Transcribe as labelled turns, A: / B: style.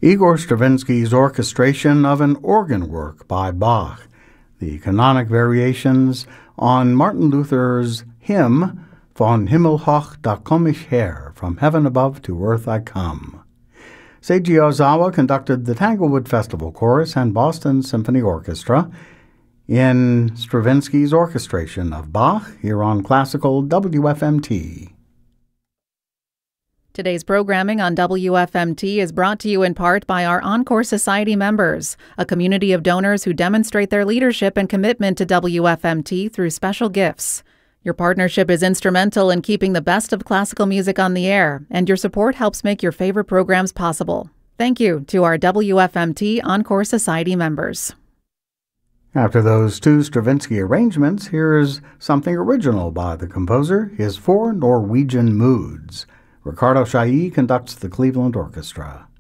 A: Igor Stravinsky's orchestration of an organ work by Bach, the canonic variations on Martin Luther's hymn, Von Himmel hoch da komm ich her, From Heaven Above to Earth I Come. Seiji Ozawa conducted the Tanglewood Festival Chorus and Boston Symphony Orchestra in Stravinsky's orchestration of Bach here on Classical WFMT.
B: Today's programming on WFMT is brought to you in part by our Encore Society members, a community of donors who demonstrate their leadership and commitment to WFMT through special gifts. Your partnership is instrumental in keeping the best of classical music on the air, and your support helps make your favorite programs possible. Thank you to our WFMT Encore Society members.
A: After those two Stravinsky arrangements, here is something original by the composer, his Four Norwegian Moods. Ricardo Chailly conducts the Cleveland Orchestra.